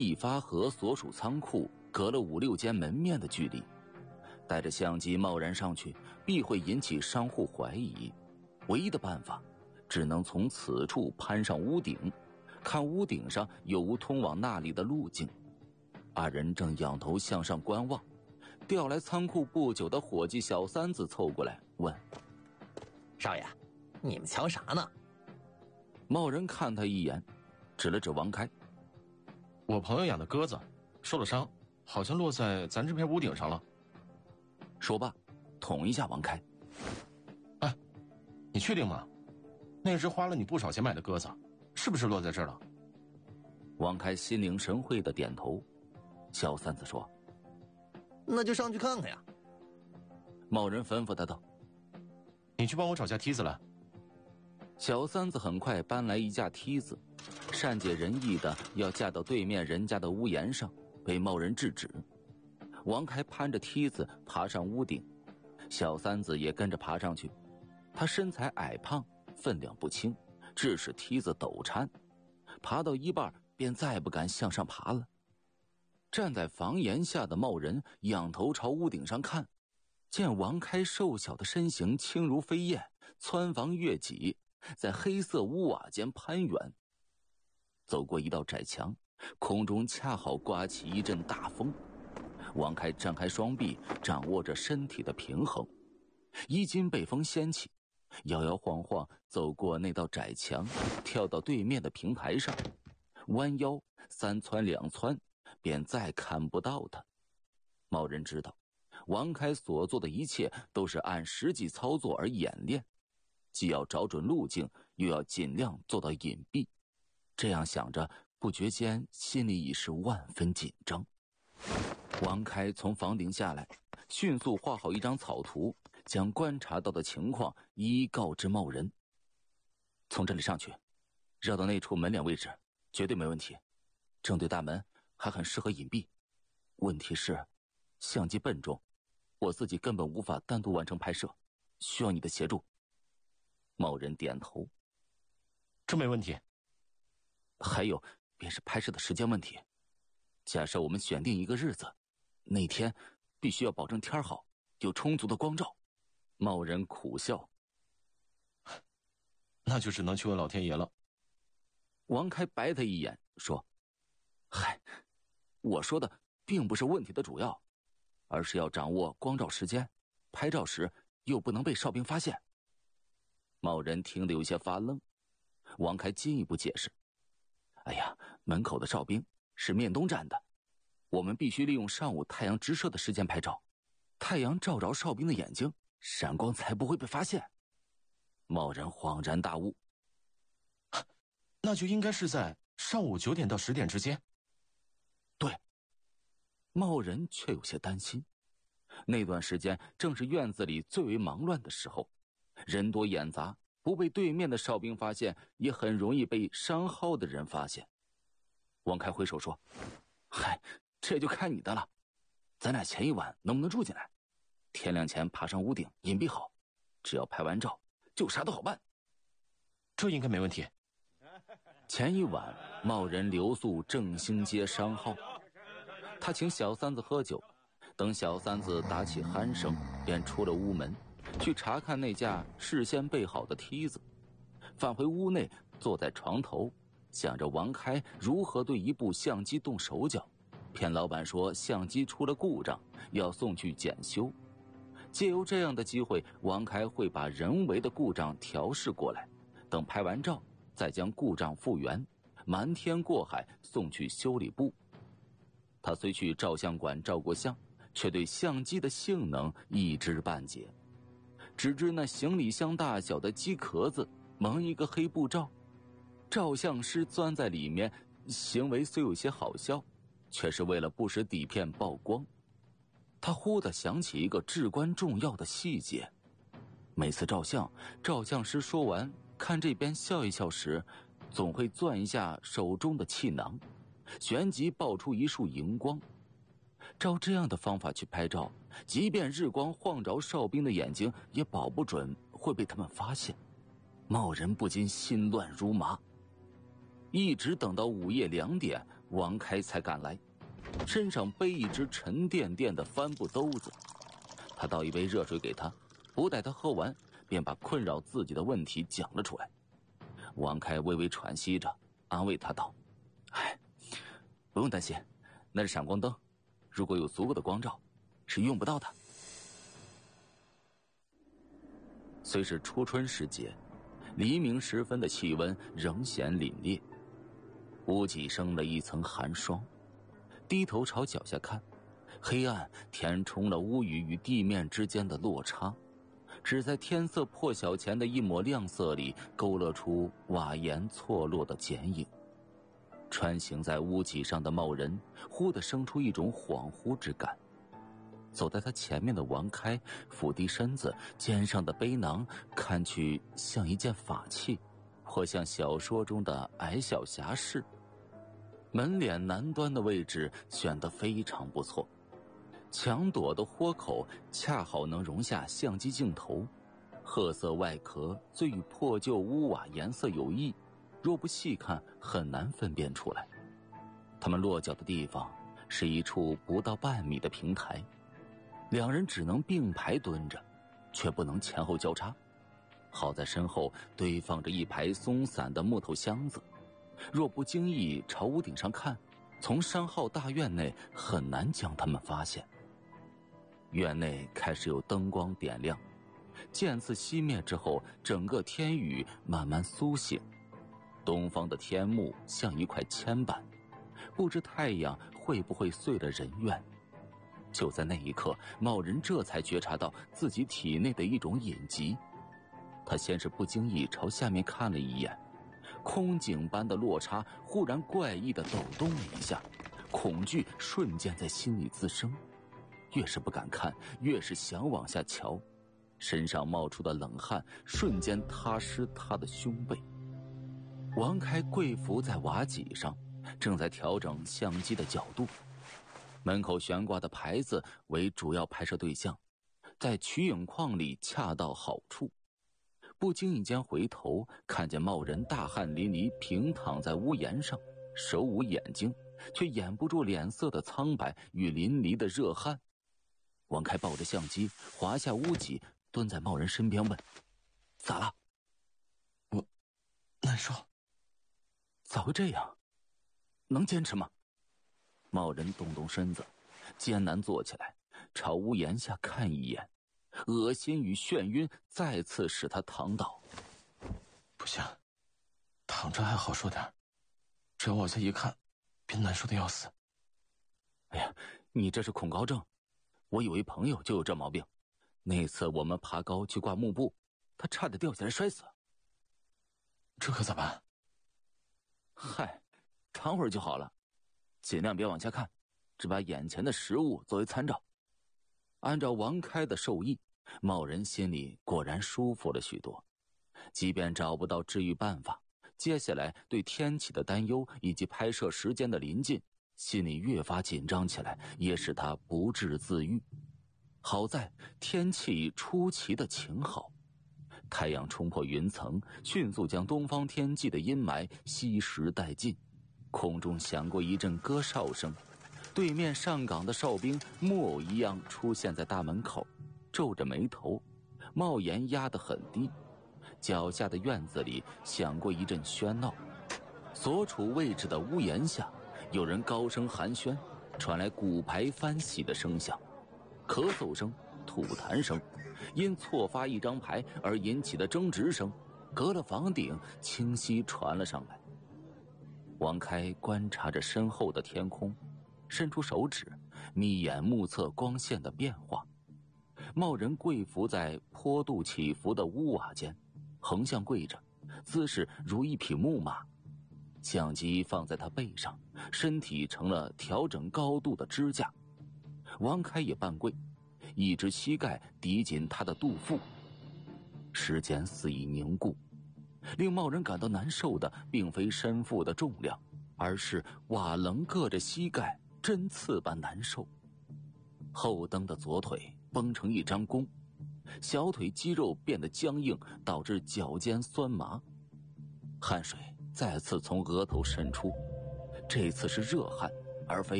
一发和所属仓库隔了5、6间门面的距离，带着相机贸然上去必会引起商户怀疑。唯一的办法只能从此处攀上屋顶，看屋顶上有无通往那里的路径。二人正仰头向上观望，调来仓库不久的伙计小三子凑过来问： 少爷，你们瞧啥呢？ 贸然看他一眼，指了指王开： 我朋友养的鸽子受了伤，好像落在咱这片屋顶上了。 说罢捅一下王开： 哎，你确定吗？那只花了你不少钱买的鸽子是不是落在这儿了？ 王开心领神会的点头。小三子说： 那就上去看看呀。 贸然吩咐他道： 你去帮我找架梯子来。 小三子很快搬来一架梯子，善解人意的要架到对面人家的屋檐上，被贸然制止。王开攀着梯子爬上屋顶，小三子也跟着爬上去。他身材矮胖，分量不轻，致使梯子陡颤，爬到一半便再不敢向上爬了。站在房檐下的贸然仰头朝屋顶上看，见王开瘦小的身形轻如飞燕，蹿房跃起，在黑色屋瓦间攀援。走过一道窄墙，空中恰好刮起一阵大风。王开张开双臂，掌握着身体的平衡，衣襟被风掀起，摇摇晃晃走过那道窄墙，跳到对面的平台上，弯腰3蹿2蹿，便再看不到他。贸然知道王开所做的一切都是按实际操作而演练，既要找准路径，又要尽量做到隐蔽。这样想着，不觉间心里已是万分紧张。王开从房顶下来，迅速画好一张草图，将观察到的情况一一告知贸然。从这里上去，绕到那处门脸位置，绝对没问题。正对大门还很适合隐蔽。问题是，相机笨重，我自己根本无法单独完成拍摄，需要你的协助。贸然点头： 这没问题。 还有便是拍摄的时间问题。假设我们选定一个日子，那天必须要保证天好，有充足的光照。贸然苦笑： 那就只能去问老天爷了。 王开白他一眼说：嗨，我说的并不是问题的主要，而是要掌握光照时间，拍照时又不能被哨兵发现。贸然听得有些发愣。王开进一步解释：哎呀，门口的哨兵是面东站的，我们必须利用上午太阳直射的时间拍照，太阳照着哨兵的眼睛，闪光才不会被发现。贸然恍然大悟： 那就应该是在上午9点到10点之间。 对。贸然却有些担心，那段时间正是院子里最为忙乱的时候，人多眼杂，不被对面的哨兵发现，也很容易被商号的人发现。王开挥手说：嗨，这就看你的了，咱俩前一晚能不能住进来？天亮前爬上屋顶隐蔽好，只要拍完照就啥都好办。 这应该没问题。 前一晚贸然留宿正兴街商号，他请小三子喝酒，等小三子打起鼾声，便出了屋门，去查看那架事先备好的梯子。返回屋内，坐在床头，想着王开如何对一部相机动手脚，骗老板说相机出了故障，要送去检修。借由这样的机会，王开会把人为的故障调试过来，等拍完照再将故障复原，瞒天过海送去修理部。他虽去照相馆照过相，却对相机的性能一知半解，只知那行李箱大小的机壳子蒙一个黑布罩，照相师钻在里面，行为虽有些好笑，却是为了不使底片曝光。他忽地想起一个至关重要的细节，每次照相，照相师说完看这边笑一笑时，总会攥一下手中的气囊，旋即爆出一束荧光。照这样的方法去拍照，即便日光晃着哨兵的眼睛，也保不准会被他们发现。贸然不禁心乱如麻。一直等到午夜2点， 王开才赶来，身上背一只沉甸甸的帆布兜子。他倒一杯热水给他，不待他喝完，便把困扰自己的问题讲了出来。王开微微喘息着，安慰他道：“哎，不用担心，那是闪光灯，如果有足够的光照，是用不到的。”虽是初春时节，黎明时分的气温仍显凛冽，屋脊生了一层寒霜。低头朝脚下看，黑暗填充了屋宇与地面之间的落差，只在天色破晓前的一抹亮色里勾勒出瓦檐错落的剪影。穿行在屋脊上的茂人忽地生出一种恍惚之感。走在他前面的王开俯低身子，肩上的背囊看去像一件法器，或像小说中的矮小侠士。门脸南端的位置选得非常不错，墙垛的豁口恰好能容下相机镜头，褐色外壳虽与破旧屋瓦颜色有异，若不细看很难分辨出来。他们落脚的地方是一处不到半米的平台，两人只能并排蹲着，却不能前后交叉。好在身后堆放着一排松散的木头箱子，若不经意朝屋顶上看，从商号大院内很难将他们发现。院内开始有灯光点亮，渐次熄灭之后，整个天宇慢慢苏醒。东方的天幕像一块铅板，不知太阳会不会碎了人愿。就在那一刻，茂人这才觉察到自己体内的一种隐疾。他先是不经意朝下面看了一眼，空井般的落差忽然怪异地抖动了一下，恐惧瞬间在心里滋生。越是不敢看，越是想往下瞧，身上冒出的冷汗瞬间踏湿他的胸背。王开跪伏在瓦脊上，正在调整相机的角度。门口悬挂的牌子为主要拍摄对象，在取影框里恰到好处。不经意间回头，看见茂人大汗淋漓平躺在屋檐上，手捂眼睛，却掩不住脸色的苍白与淋漓的热汗。王开抱着相机滑下屋脊，蹲在茂人身边问：“咋了？”“ 我难受。”“ 咋会这样？能坚持吗？”茂人动动身子，艰难坐起来，朝屋檐下看一眼，恶心与眩晕再次使他躺倒。 “不行，躺着还好受点，这往下一看，便难受的要死。”“ 哎呀，你这是恐高症，我有一朋友就有这毛病，那次我们爬高去挂幕布，他差点掉下来摔死。”“ 这可咋办？”“ 嗨，躺会儿就好了，尽量别往下看，只把眼前的食物作为参照。”按照王开的授意，茂人心里果然舒服了许多。即便找不到治愈办法，接下来对天气的担忧以及拍摄时间的临近，心里越发紧张起来，也使他不治自愈。好在天气出奇的晴好，太阳冲破云层，迅速将东方天际的阴霾吸食殆尽。空中响过一阵歌哨声，对面上岗的哨兵木偶一样出现在大门口，皱着眉头，帽檐压得很低。脚下的院子里响过一阵喧闹，所处位置的屋檐下，有人高声寒暄，传来骨牌翻洗的声响，咳嗽声、吐痰声，因错发一张牌而引起的争执声，隔了房顶清晰传了上来。王开观察着身后的天空，伸出手指，眯眼目测光线的变化。茂人跪伏在坡度起伏的屋瓦间，横向跪着，姿势如一匹木马。相机放在他背上，身体成了调整高度的支架。王开也半跪，一只膝盖抵紧他的肚腹。时间似已凝固，令茂人感到难受的并非身负的重量，而是瓦棱硌着膝盖，针刺般难受。后蹬的左腿绷成一张弓，小腿肌肉变得僵硬，导致脚尖酸麻。汗水再次从额头渗出， 这次是热汗，而非